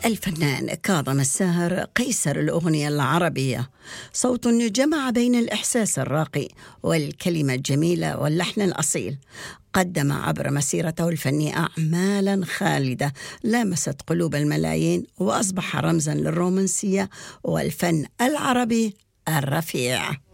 الفنان كاظم الساهر قيصر الأغنية العربية، صوت جمع بين الإحساس الراقي والكلمة الجميلة واللحن الأصيل. قدم عبر مسيرته الفنية أعمالا خالدة لامست قلوب الملايين، وأصبح رمزا للرومانسية والفن العربي الرفيع.